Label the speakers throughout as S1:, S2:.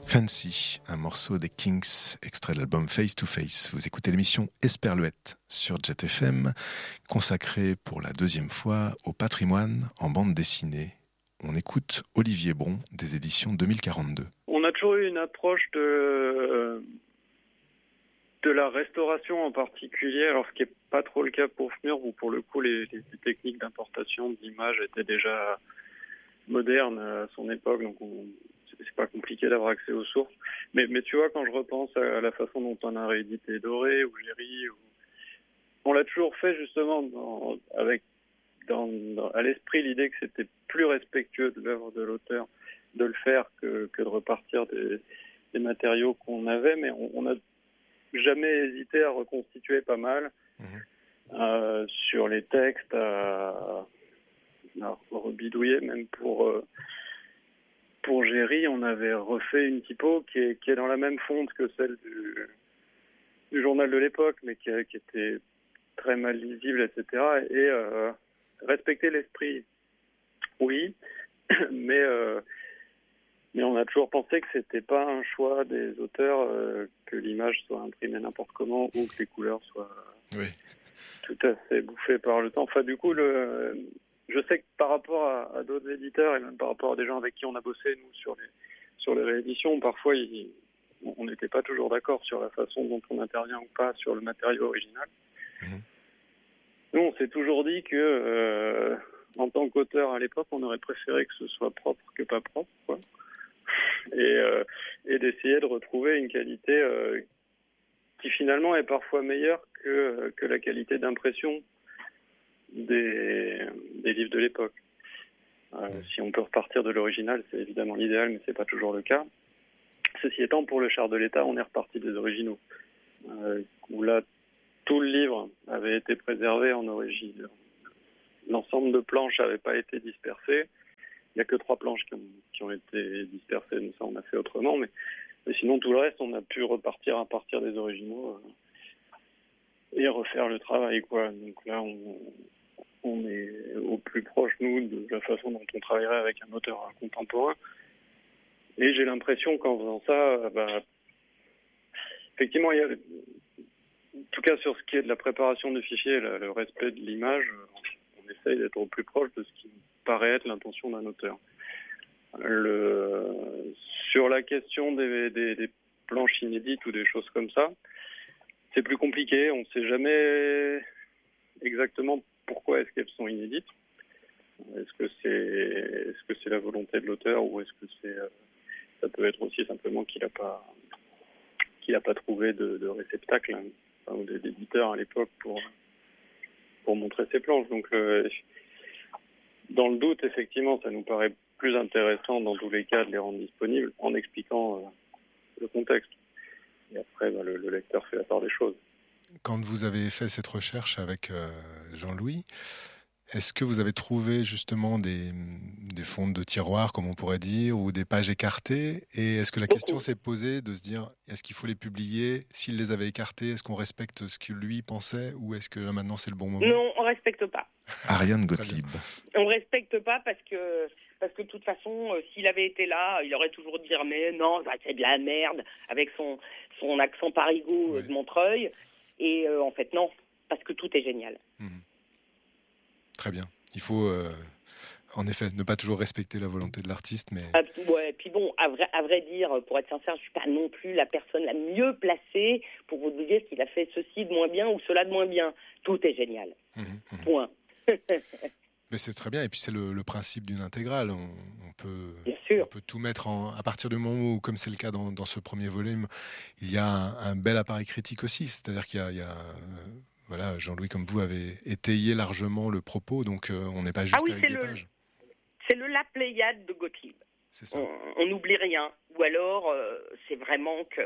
S1: Fancy, un morceau des Kinks, extrait de l'album Face to Face. Vous écoutez l'émission Esperluette sur Jet FM, consacrée pour la deuxième fois au patrimoine en bande dessinée. On écoute Olivier Bron des éditions 2042.
S2: On a toujours eu une approche de la restauration en particulier, alors ce qui n'est pas trop le cas pour FMUR, où pour le coup les techniques d'importation d'images étaient déjà modernes à son époque, donc c'est pas compliqué d'avoir accès aux sources. Mais tu vois, quand je repense à la façon dont on a réédité Doré ou Géry, on l'a toujours fait justement avec à l'esprit l'idée que c'était plus respectueux de l'œuvre de l'auteur de le faire que de repartir des matériaux qu'on avait, mais on n'a jamais hésité à reconstituer pas mal sur les textes, à rebidouiller. Même pour Géry, on avait refait une typo qui est dans la même fonte que celle du journal de l'époque, mais qui était très mal lisible, etc. Et respecter l'esprit, oui, mais on a toujours pensé que c'était pas un choix des auteurs que l'image soit imprimée n'importe comment ou que les couleurs soient tout à fait bouffées par le temps. Enfin, du coup, je sais que par rapport à d'autres éditeurs et même par rapport à des gens avec qui on a bossé, nous, sur les rééditions, parfois, on n'était pas toujours d'accord sur la façon dont on intervient ou pas sur le matériau original. Nous, on s'est toujours dit que, en tant qu'auteur à l'époque, on aurait préféré que ce soit propre que pas propre, quoi. Et d'essayer de retrouver une qualité qui finalement est parfois meilleure que la qualité d'impression des livres de l'époque. Si on peut repartir de l'original, c'est évidemment l'idéal, mais c'est pas toujours le cas. Ceci étant, pour le char de l'État, on est reparti des originaux, où là, tout le livre avait été préservé en origine. L'ensemble de planches n'avait pas été dispersé. Il n'y a que 3 planches qui ont été dispersées, mais ça on a fait autrement. Mais sinon, tout le reste, on a pu repartir à partir des originaux et refaire le travail, quoi. Donc là, on est au plus proche, nous, de la façon dont on travaillerait avec un auteur contemporain. Et j'ai l'impression qu'en faisant ça, effectivement, il y a, en tout cas sur ce qui est de la préparation du fichier, le respect de l'image, on essaye d'être au plus proche de ce qui paraît être l'intention d'un auteur. Sur la question des planches inédites ou des choses comme ça, c'est plus compliqué. On ne sait jamais exactement pourquoi est-ce qu'elles sont inédites. Est-ce que c'est la volonté de l'auteur ou est-ce que ça peut être aussi simplement qu'il n'a pas trouvé de réceptacle, ou d'éditeur à l'époque pour montrer ses planches. Donc dans le doute, effectivement, ça nous paraît plus intéressant dans tous les cas de les rendre disponibles en expliquant le contexte. Et après, le lecteur fait la part des choses.
S1: Quand vous avez fait cette recherche avec Jean-Louis, est-ce que vous avez trouvé justement des fonds de tiroirs, comme on pourrait dire, ou des pages écartées? Et est-ce que la question s'est posée de se dire, est-ce qu'il faut les publier? S'il les avait écartées, est-ce qu'on respecte ce que lui pensait? Ou est-ce que là maintenant c'est le bon moment?
S3: Non, on respecte pas.
S1: Ariane Gottlieb.
S3: On respecte pas parce que de toute façon, s'il avait été là, il aurait toujours dit mais non, c'est de la merde, avec son accent parigot de Montreuil. Et en fait non, parce que tout est génial.
S1: Très bien. Il faut, en effet, ne pas toujours respecter la volonté de l'artiste, mais...
S3: Puis bon, à vrai dire, pour être sincère, je suis pas non plus la personne la mieux placée pour vous dire qu'il a fait ceci de moins bien ou cela de moins bien. Tout est génial. Point.
S1: Mais c'est très bien, et puis c'est le principe d'une intégrale. On peut tout mettre à partir du moment où, comme c'est le cas dans ce premier volume, il y a un bel appareil critique aussi. C'est-à-dire qu'il y a voilà, Jean-Louis, comme vous, avez étayé largement le propos, donc on n'est pas juste avec des pages.
S3: C'est la Pléiade de Gottlieb.
S1: C'est ça.
S3: On n'oublie rien. Ou alors, c'est vraiment que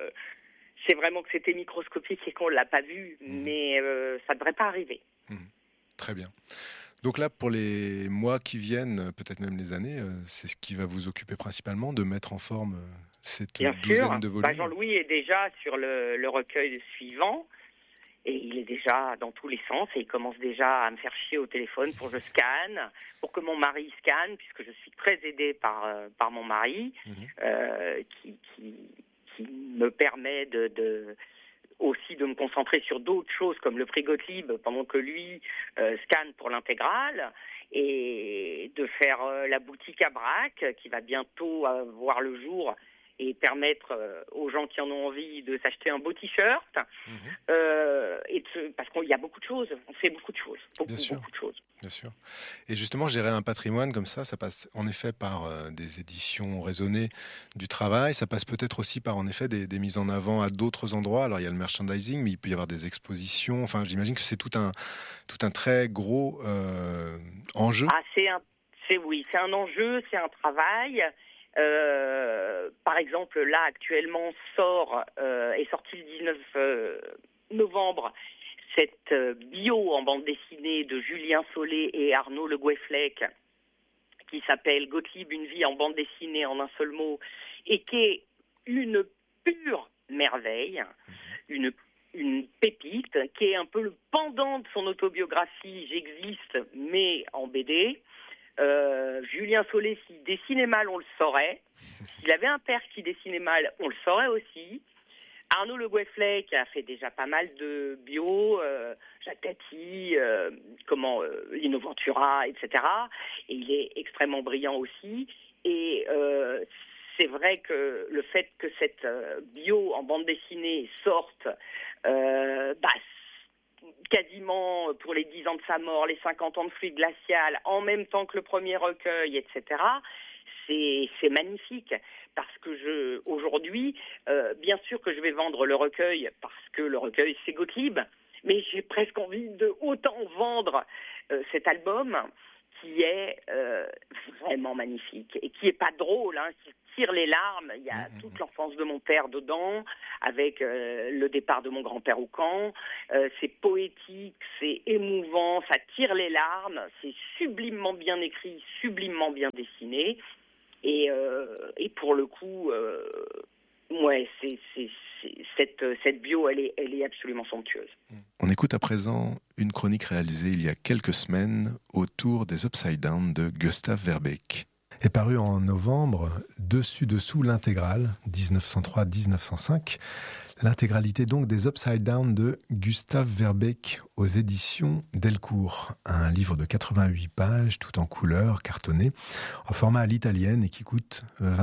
S3: c'était microscopique et qu'on l'a pas vu, mais ça devrait pas arriver.
S1: Très bien. Donc là, pour les mois qui viennent, peut-être même les années, c'est ce qui va vous occuper principalement, de mettre en forme cette douzaine de volumes.
S3: Jean-Louis est déjà sur le recueil suivant. Et il est déjà dans tous les sens et il commence déjà à me faire chier au téléphone pour que je scanne, pour que mon mari scanne, puisque je suis très aidée par mon mari, qui me permet aussi de me concentrer sur d'autres choses comme le prix Gottlieb pendant que lui scanne pour l'intégrale, et de faire la boutique à Brac qui va bientôt voir le jour et permettre aux gens qui en ont envie de s'acheter un beau t-shirt. Parce qu'il y a beaucoup de choses, on fait beaucoup de choses, beaucoup de choses.
S1: Bien sûr. Et justement, gérer un patrimoine comme ça passe en effet par des éditions raisonnées du travail, ça passe peut-être aussi par en effet des mises en avant à d'autres endroits. Alors il y a le merchandising, mais il peut y avoir des expositions, enfin j'imagine que c'est tout un très gros enjeu.
S3: C'est un enjeu, c'est un travail. Par exemple, là actuellement est sorti le 19 novembre cette bio en bande dessinée de Julien Solé et Arnaud Le Gouefflec qui s'appelle Gottlieb, une vie en bande dessinée en un seul mot, et qui est une pure merveille, une pépite, qui est un peu le pendant de son autobiographie J'existe, mais en BD. Julien Solé, s'il dessinait mal, on le saurait. S'il avait un père qui dessinait mal, on le saurait aussi. Arnaud Le Gouefflec a fait déjà pas mal de bio, Jacques Tati, Lino Ventura, etc. Et il est extrêmement brillant aussi. Et c'est vrai que le fait que cette bio en bande dessinée sorte quasiment pour les 10 ans de sa mort, les 50 ans de Fluide glacial, en même temps que le premier recueil, etc., c'est magnifique. Parce que aujourd'hui, bien sûr que je vais vendre le recueil, parce que le recueil, c'est Gottlieb, mais j'ai presque envie de autant vendre cet album qui est vraiment magnifique et qui est pas drôle, qui tire les larmes. Il y a toute l'enfance de mon père dedans, avec le départ de mon grand-père au camp. C'est poétique, c'est émouvant, ça tire les larmes, c'est sublimement bien écrit, sublimement bien dessiné. Et pour le coup, cette bio, elle est absolument somptueuse.
S1: On écoute à présent une chronique réalisée il y a quelques semaines autour des Upside Down de Gustave Verbeek. Est paru en novembre, dessus-dessous l'intégrale, 1903-1905, l'intégralité donc des Upside Down de Gustave Verbeek aux éditions Delcourt. Un livre de 88 pages, tout en couleur, cartonné, en format à l'italienne et qui coûte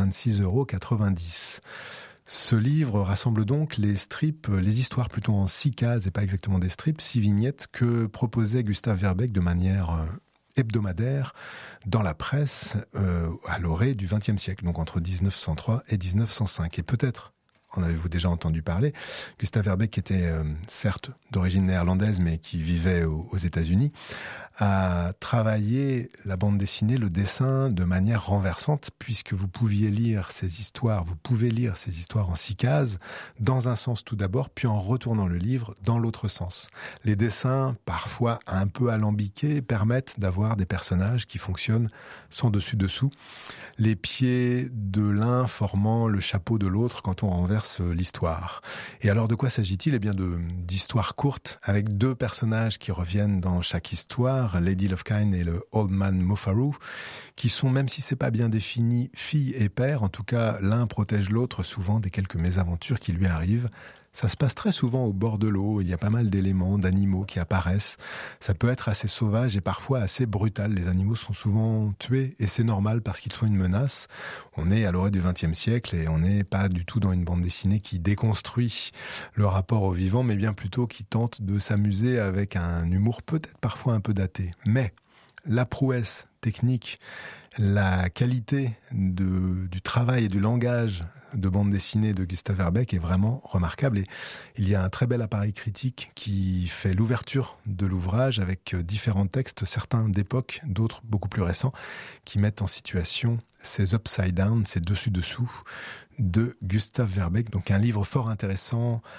S1: 26,90 €. Ce livre rassemble donc les histoires plutôt en 6 cases et pas exactement des strips, 6 vignettes que proposait Gustave Verbeek de manière hebdomadaire dans la presse à l'orée du XXe siècle, donc entre 1903 et 1905. Et peut-être en avez-vous déjà entendu parler. Gustave Verbeek était certes d'origine néerlandaise, mais qui vivait aux États-Unis, a travaillé la bande dessinée, le dessin de manière renversante, puisque vous pouvez lire ces histoires en 6 cases, dans un sens tout d'abord, puis en retournant le livre dans l'autre sens. Les dessins, parfois un peu alambiqués, permettent d'avoir des personnages qui fonctionnent sans dessus-dessous, les pieds de l'un formant le chapeau de l'autre quand on renverse l'histoire. Et alors de quoi s'agit-il ? Eh bien d'histoires courtes, avec 2 personnages qui reviennent dans chaque histoire, Lady Lovekind et le Old Man Mofaroo, qui sont, même si c'est pas bien défini, fille et père. En tout cas, l'un protège l'autre souvent des quelques mésaventures qui lui arrivent. Ça se passe très souvent au bord de l'eau, il y a pas mal d'éléments, d'animaux qui apparaissent. Ça peut être assez sauvage et parfois assez brutal. Les animaux sont souvent tués et c'est normal parce qu'ils sont une menace. On est à l'orée du XXe siècle et on n'est pas du tout dans une bande dessinée qui déconstruit le rapport au vivant, mais bien plutôt qui tente de s'amuser avec un humour peut-être parfois un peu daté. Mais la prouesse technique, la qualité du travail et du langage de bande dessinée de Gustave Verbeek est vraiment remarquable et il y a un très bel appareil critique qui fait l'ouverture de l'ouvrage avec différents textes, certains d'époque, d'autres beaucoup plus récents, qui mettent en situation ces upside down, ces dessus-dessous de Gustave Verbeek. Donc un livre fort intéressant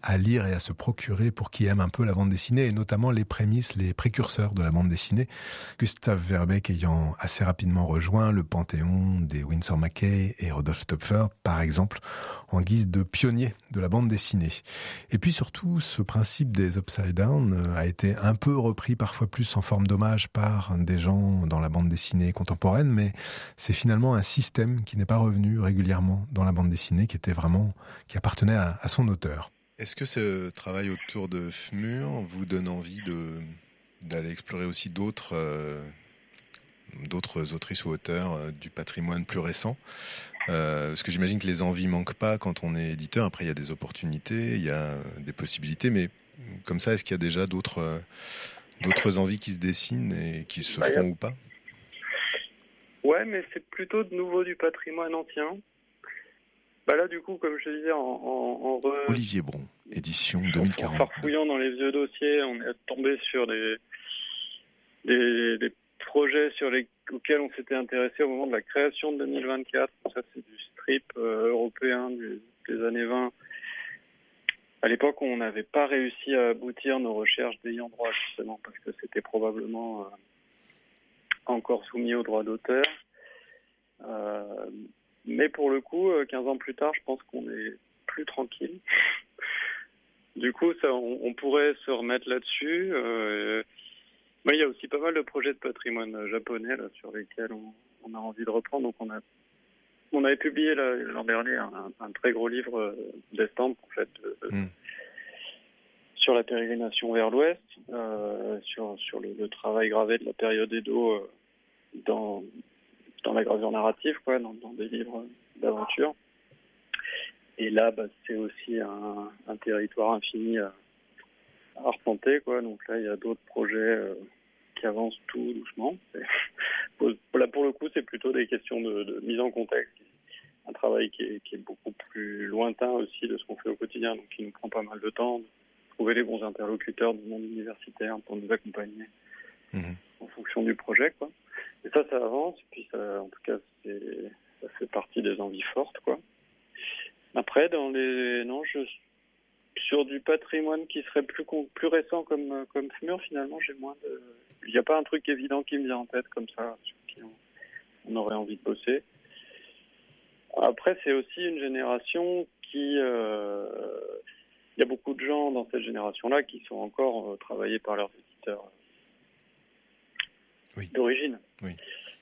S1: à lire et à se procurer pour qui aime un peu la bande dessinée, et notamment les prémices, les précurseurs de la bande dessinée. Gustave Verbeek ayant assez rapidement rejoint le panthéon des Winsor McCay et Rodolphe Töpffer, par exemple, en guise de pionnier de la bande dessinée. Et puis surtout, ce principe des Upside Down a été un peu repris parfois plus en forme d'hommage par des gens dans la bande dessinée contemporaine, mais c'est finalement un système qui n'est pas revenu régulièrement dans la bande dessinée, qui appartenait à son auteur. Est-ce que ce travail autour de FMUR vous donne envie d'aller explorer aussi d'autres autrices ou auteurs du patrimoine plus récent? Parce que j'imagine que les envies manquent pas quand on est éditeur. Après, il y a des opportunités, il y a des possibilités, mais comme ça, est-ce qu'il y a déjà d'autres envies qui se dessinent et qui se font ou pas?
S2: Ouais, mais c'est plutôt de nouveau du patrimoine ancien. Là, du coup, comme je te disais,
S1: Olivier Bron, édition 2040.
S2: En farfouillant dans les vieux dossiers, on est tombé sur des projets auxquels on s'était intéressé au moment de la création de 2024. Ça, c'est du strip européen des années 20. À l'époque, on n'avait pas réussi à aboutir nos recherches d'ayant droit, justement, parce que c'était probablement encore soumis aux droits d'auteur. Mais pour le coup, 15 ans plus tard, je pense qu'on est plus tranquille. Du coup, ça, on pourrait se remettre là-dessus. Il y a aussi pas mal de projets de patrimoine japonais là, sur lesquels on a envie de reprendre. Donc on avait publié l'an dernier un très gros livre d'estampes en fait, sur la pérégrination vers l'Ouest, sur le travail gravé de la période Edo dans la gravure narrative, quoi, dans des livres d'aventure. Et là, c'est aussi un territoire infini à arpenter, quoi. Donc là, il y a d'autres projets qui avancent tout doucement. Là, pour le coup, c'est plutôt des questions de mise en contexte. Un travail qui est beaucoup plus lointain aussi de ce qu'on fait au quotidien, donc qui nous prend pas mal de temps, de trouver les bons interlocuteurs du monde universitaire pour nous accompagner en fonction du projet, quoi. Et ça avance, puis ça, en tout cas, ça fait partie des envies fortes, quoi. Après, sur du patrimoine qui serait plus récent comme FMUR, finalement, j'ai moins de... Il n'y a pas un truc évident qui me vient en tête comme ça, sur qui on aurait envie de bosser. Après, c'est aussi une génération qui... Il y a beaucoup de gens dans cette génération-là qui sont encore travaillés par leurs éditeurs d'origine.
S1: Oui.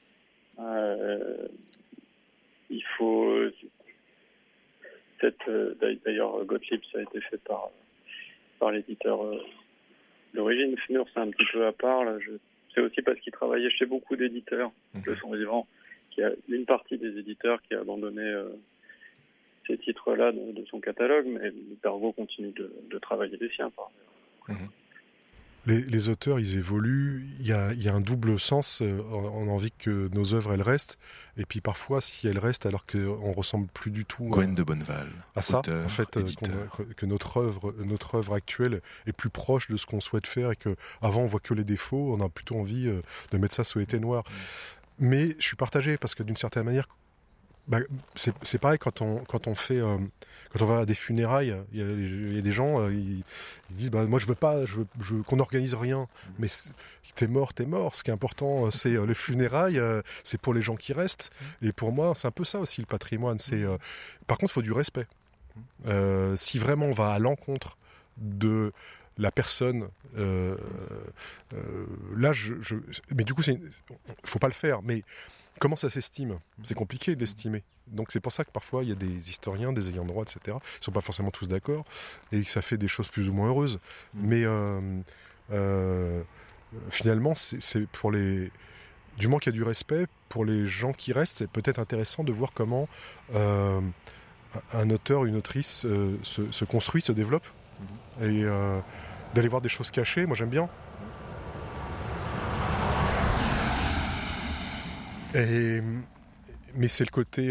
S2: Il faut... D'ailleurs, Gottlieb, ça a été fait par l'éditeur d'origine. FMUR, c'est un petit peu à part. Là. C'est aussi parce qu'il travaillait chez beaucoup d'éditeurs de son vivant, qu'il y a une partie des éditeurs qui a abandonné ces titres-là de son catalogue, mais Bergo continue de travailler les siens.
S4: Les auteurs, ils évoluent, il y a un double sens, on a envie que nos œuvres, elles restent, et puis parfois, si elles restent alors qu'on ne ressemble plus du tout
S1: Gwen de Bonneval,
S4: à ça,
S1: auteur,
S4: en fait, que notre œuvre actuelle est plus proche de ce qu'on souhaite faire, et qu'avant on voit que les défauts, on a plutôt envie de mettre ça sous les noir. Mais je suis partagé, parce que d'une certaine manière, c'est pareil quand on fait quand on va à des funérailles, il y a des gens ils disent moi je veux qu'on n'organise rien, mais t'es mort. Ce qui est important, c'est les funérailles, c'est pour les gens qui restent, et pour moi c'est un peu ça aussi le patrimoine. Par contre il faut du respect. Si vraiment on va à l'encontre de la personne, là mais du coup faut pas le faire. Mais comment ça s'estime ? C'est compliqué de l'estimer. Donc c'est pour ça que parfois il y a des historiens, des ayants droit, etc. Ils ne sont pas forcément tous d'accord, et que ça fait des choses plus ou moins heureuses. Mais finalement, c'est pour les... Du moins qu'il y a du respect, pour les gens qui restent, c'est peut-être intéressant de voir comment un auteur, une autrice se construit, se développe, et d'aller voir des choses cachées. Moi j'aime bien. Mais c'est le côté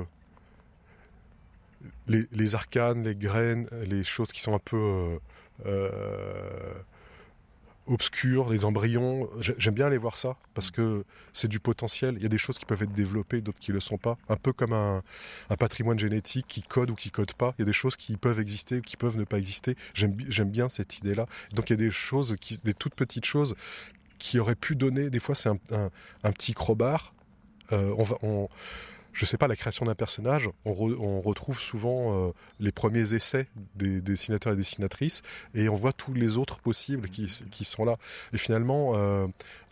S4: les arcanes, les graines, les choses qui sont un peu obscurs, les embryons. J'aime bien aller voir ça parce que c'est du potentiel. Il y a des choses qui peuvent être développées, d'autres qui ne le sont pas. Un peu comme un patrimoine génétique qui code ou qui code pas. Il y a des choses qui peuvent exister ou qui peuvent ne pas exister. J'aime bien cette idée-là. Donc il y a des choses, des toutes petites choses qui auraient pu donner. Des fois, c'est un petit crowbar. Je sais pas, la création d'un personnage, on retrouve souvent les premiers essais des dessinateurs et dessinatrices, et on voit tous les autres possibles qui sont là. Et finalement,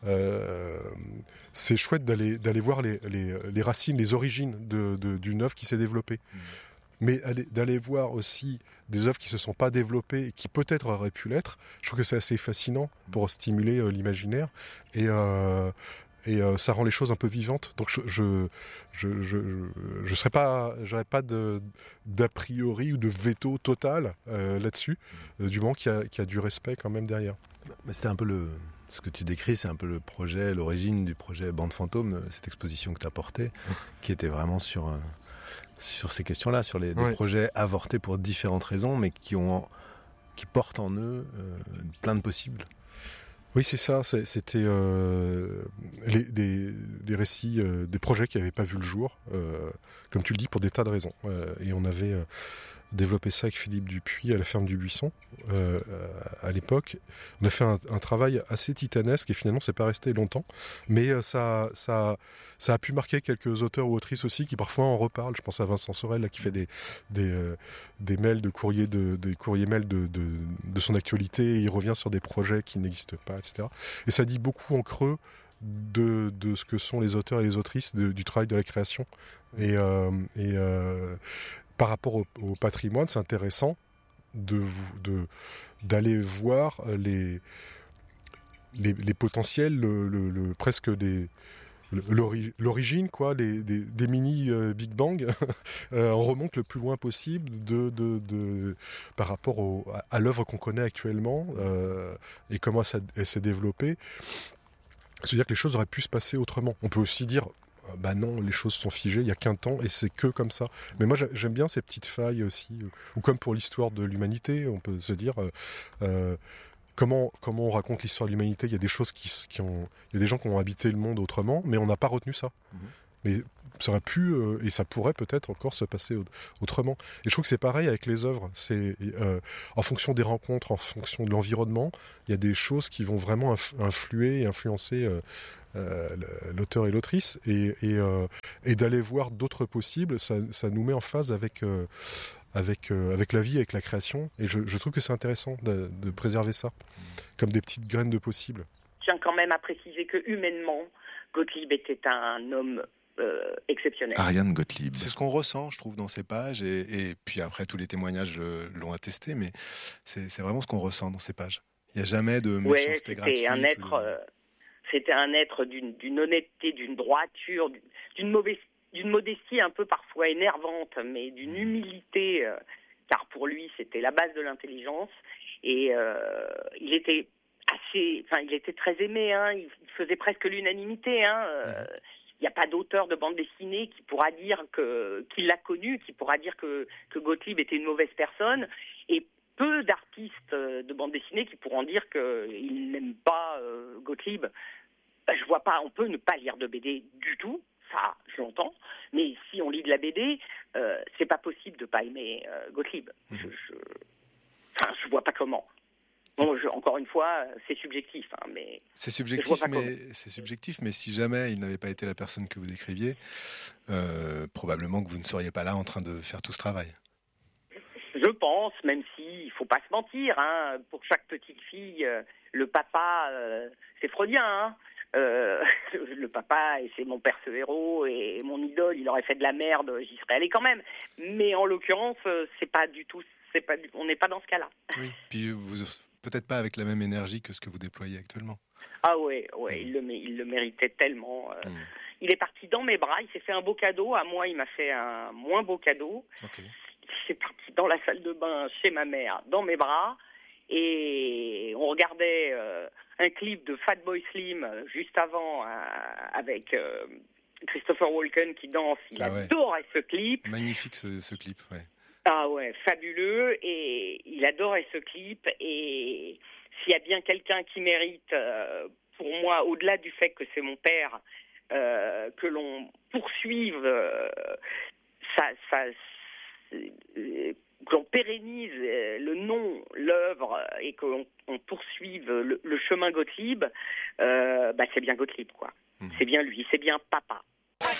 S4: c'est chouette d'aller voir les racines, les origines d'une œuvre qui s'est développée. Mais d'aller voir aussi des œuvres qui se sont pas développées et qui peut-être auraient pu l'être, je trouve que c'est assez fascinant pour stimuler l'imaginaire. Et ça rend les choses un peu vivantes. Donc je serais pas, j'aurais pas d'a priori ou de veto total là-dessus, du moment qu'il y a du respect quand même derrière.
S5: Mais c'est un peu ce que tu décris, c'est un peu le projet, l'origine du projet Bande Fantôme, cette exposition que tu as portée, qui était vraiment sur ces questions-là, sur des projets avortés pour différentes raisons, mais qui portent en eux plein de possibles.
S4: Oui, c'est ça. C'était les récits des projets qui n'avaient pas vu le jour, comme tu le dis, pour des tas de raisons. Et on avait développé ça avec Philippe Dupuis à la ferme du Buisson à l'époque. On a fait un travail assez titanesque et finalement, c'est pas resté longtemps. Mais ça a pu marquer quelques auteurs ou autrices aussi qui parfois en reparlent. Je pense à Vincent Sorel là, qui fait des mails de courrier, des courriers mails de son actualité. Et il revient sur des projets qui n'existent pas, etc. Et ça dit beaucoup en creux de ce que sont les auteurs et les autrices du travail de la création. Et par rapport au patrimoine, c'est intéressant d'aller voir les potentiels, presque l'origine, quoi, des mini Big Bang. On remonte le plus loin possible par rapport à l'œuvre qu'on connaît actuellement et comment elle s'est développée. C'est-à-dire que les choses auraient pu se passer autrement. On peut aussi dire bah non, les choses sont figées, il n'y a qu'un temps et c'est que comme ça. Mais moi j'aime bien ces petites failles aussi, ou comme pour l'histoire de l'humanité, on peut se dire comment on raconte l'histoire de l'humanité. Il y a des choses il y a des gens qui ont habité le monde autrement, mais on n'a pas retenu ça. Mais ça aurait pu et ça pourrait peut-être encore se passer autrement. Et je trouve que c'est pareil avec les œuvres. C'est en fonction des rencontres, en fonction de l'environnement, il y a des choses qui vont vraiment influer et influencer l'auteur et l'autrice, et d'aller voir d'autres possibles, ça nous met en phase avec la vie, avec la création, et je trouve que c'est intéressant de préserver ça, comme des petites graines de possibles.
S3: Je tiens quand même à préciser que humainement, Gottlieb était un homme exceptionnel.
S1: Ariane Gottlieb. C'est ce qu'on ressent, je trouve, dans ces pages, et puis après tous les témoignages l'ont attesté, mais c'est vraiment ce qu'on ressent dans ces pages. Il n'y a jamais de méchanceté gratuite.
S3: C'était un être d'une honnêteté, d'une droiture, d'une modestie un peu parfois énervante, mais d'une humilité, car pour lui c'était la base de l'intelligence. Et il était très aimé, hein, il faisait presque l'unanimité. Il n'y a pas d'auteur de bande dessinée qui pourra dire qu'il l'a connu, qui pourra dire que Gottlieb était une mauvaise personne, et peu d'artistes de bande dessinée qui pourront dire qu'ils n'aiment pas Gottlieb. Je vois pas, on peut ne pas lire de BD du tout, ça je l'entends, mais si on lit de la BD, c'est pas possible de pas aimer Gottlieb. Je vois pas comment. Bon, encore une fois, c'est subjectif, mais
S1: c'est subjectif, mais si jamais il n'avait pas été la personne que vous décriviez, probablement que vous ne seriez pas là en train de faire tout ce travail.
S3: Je pense, même s'il faut pas se mentir, pour chaque petite fille, le papa, c'est freudien, le papa, et c'est mon persévéro et mon idole, il aurait fait de la merde, j'y serais allé quand même. Mais en l'occurrence, on n'est pas dans ce cas-là.
S1: Oui, puis vous peut-être pas avec la même énergie que ce que vous déployez actuellement.
S3: Ah ouais, il le méritait tellement. Il est parti dans mes bras, il s'est fait un beau cadeau. À moi, il m'a fait un moins beau cadeau.
S1: Okay.
S3: Il est parti dans la salle de bain chez ma mère, dans mes bras, et on regardait un clip de Fatboy Slim juste avant avec Christopher Walken qui danse. Il adorait ce clip.
S1: Magnifique ce clip, ouais.
S3: Ah ouais, fabuleux, et il adorait ce clip, et s'il y a bien quelqu'un qui mérite, pour moi, au-delà du fait que c'est mon père, que l'on poursuive que l'on pérennise le nom, l'œuvre, et qu'on poursuive le chemin Gottlieb, c'est bien Gottlieb, quoi. C'est bien lui, c'est bien papa.